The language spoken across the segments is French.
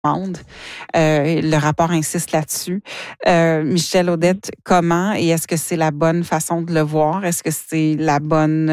demande. Le rapport insiste là-dessus. Michel Audette, comment et est-ce que c'est la bonne façon de le voir? Est-ce que c'est la bonne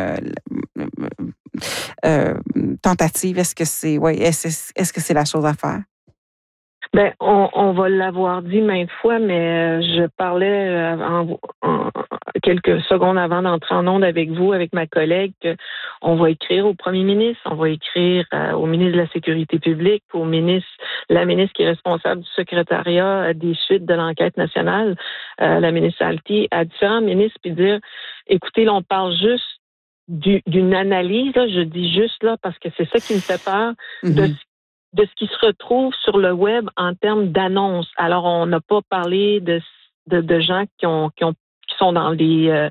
tentative? Est-ce que c'est la chose à faire? Ben, on va l'avoir dit maintes fois, mais je parlais quelques secondes avant d'entrer en onde avec vous, avec ma collègue, qu'on va écrire au premier ministre, on va écrire au ministre de la Sécurité publique, la ministre qui est responsable du secrétariat des suites de l'enquête nationale, la ministre Alti, à différents ministres, puis dire, écoutez, là, on parle juste d'une analyse, là, je dis juste là, parce que c'est ça qui me fait peur, de ce qui se retrouve sur le web en termes d'annonces. Alors, on n'a pas parlé de gens qui sont dans les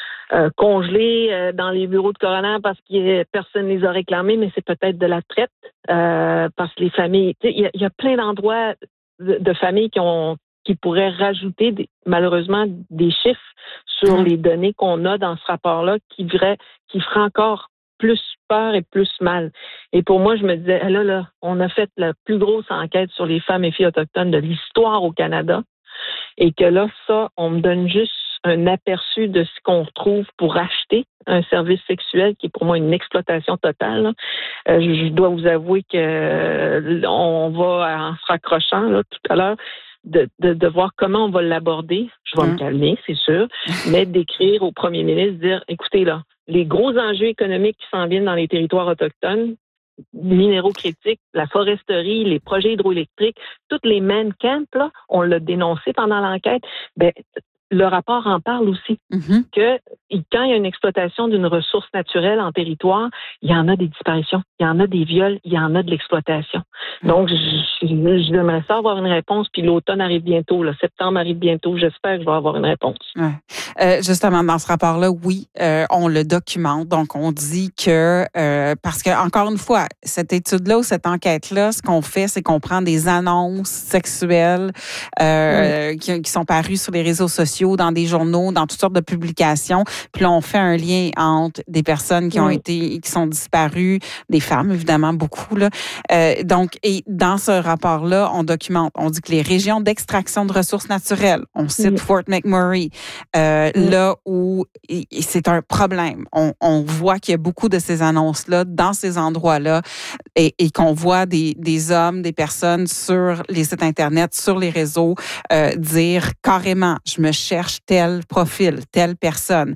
congelés dans les bureaux de coroner parce que personne ne les a réclamés, mais c'est peut-être de la traite parce que les familles... Il y a plein d'endroits de familles qui pourraient rajouter malheureusement des chiffres sur les données qu'on a dans ce rapport-là qui ferait encore plus peur et plus mal. Et pour moi, je me disais, là, on a fait la plus grosse enquête sur les femmes et filles autochtones de l'histoire au Canada et que là, ça, on me donne juste un aperçu de ce qu'on retrouve pour acheter un service sexuel qui est pour moi une exploitation totale. Je dois vous avouer que on va, en se raccrochant là, tout à l'heure, de voir comment on va l'aborder. Je vais me calmer, c'est sûr, mais d'écrire au premier ministre, dire, écoutez là, les gros enjeux économiques qui s'en viennent dans les territoires autochtones, minéraux critiques, la foresterie, les projets hydroélectriques, toutes les man camps, là, on l'a dénoncé pendant l'enquête, le rapport en parle aussi, que quand il y a une exploitation d'une ressource naturelle en territoire, il y en a des disparitions, il y en a des viols, il y en a de l'exploitation. Donc, j'aimerais ça avoir une réponse, puis l'automne arrive bientôt, septembre arrive bientôt, j'espère que je vais avoir une réponse. Ouais. Justement, dans ce rapport-là, oui, on le documente, donc on dit que, parce que, encore une fois, cette étude-là ou cette enquête-là, ce qu'on fait, c'est qu'on prend des annonces sexuelles qui sont parues sur les réseaux sociaux, dans des journaux, dans toutes sortes de publications. Puis là, on fait un lien entre des personnes qui sont disparues, des femmes, évidemment, beaucoup, là. Donc, et dans ce rapport-là, on documente, on dit que les régions d'extraction de ressources naturelles, on cite Fort McMurray, là où c'est un problème. On voit qu'il y a beaucoup de ces annonces-là dans ces endroits-là et qu'on voit des hommes, des personnes sur les sites Internet, sur les réseaux, dire carrément, je me cherche tel profil, telle personne.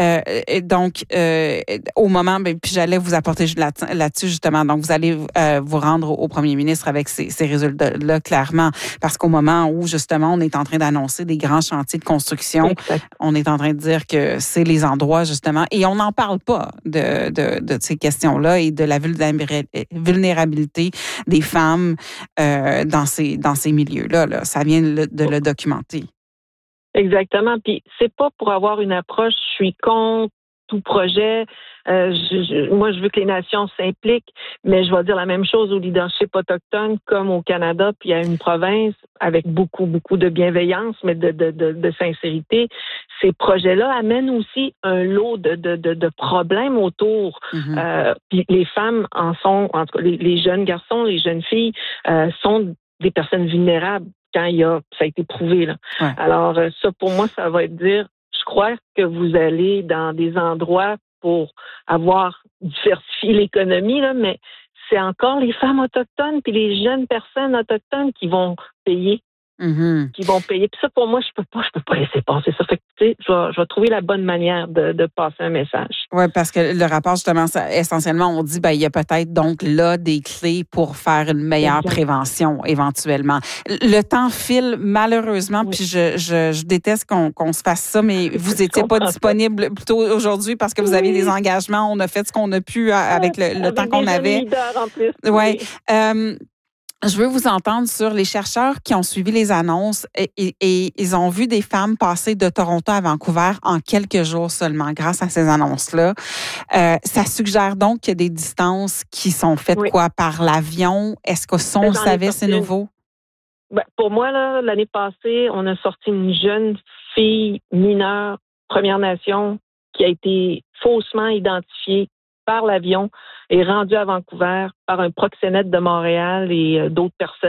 Donc, au moment, puis j'allais vous apporter là-dessus justement. Donc, vous allez vous rendre au premier ministre avec ces résultats-là, clairement, parce qu'au moment où, justement, on est en train d'annoncer des grands chantiers de construction, on est en train de dire que c'est les endroits, justement, et on n'en parle pas de ces questions-là et de la vulnérabilité des femmes dans ces milieux-là. Là. Ça vient de le documenter. Exactement. Puis c'est pas pour avoir une approche, je suis contre tout projet. Moi, je veux que les nations s'impliquent, mais je vais dire la même chose au leadership autochtone comme au Canada, puis à une province avec beaucoup, beaucoup de bienveillance, mais de sincérité. Ces projets-là amènent aussi un lot de problèmes autour. Puis les femmes en sont, en tout cas, les jeunes garçons, les jeunes filles sont des personnes vulnérables. Quand ça a été prouvé. Là. Ouais. Alors, ça, pour moi, ça va être dire, je crois que vous allez dans des endroits pour avoir diversifié l'économie, là, mais c'est encore les femmes autochtones puis les jeunes personnes autochtones qui vont payer. Qui vont payer. Puis ça, pour moi, je peux pas laisser passer ça. Fait que, tu sais, je vais trouver la bonne manière de passer un message. Oui, parce que le rapport, justement, essentiellement, on dit, il y a peut-être donc là des clés pour faire une meilleure prévention, éventuellement. Le temps file, malheureusement, puis je déteste qu'on se fasse ça, mais vous étiez pas disponible plutôt aujourd'hui parce que vous aviez des engagements. On a fait ce qu'on a pu avec le temps qu'on avait. Oui. Je veux vous entendre sur les chercheurs qui ont suivi les annonces et ils ont vu des femmes passer de Toronto à Vancouver en quelques jours seulement grâce à ces annonces-là. Ça suggère donc qu'il y a des distances qui sont faites par l'avion. Est-ce que ça, on le savait, c'est nouveau? Pour moi, là, l'année passée, on a sorti une jeune fille mineure, Première Nation, qui a été faussement identifiée par l'avion est rendu à Vancouver par un proxénète de Montréal et d'autres personnes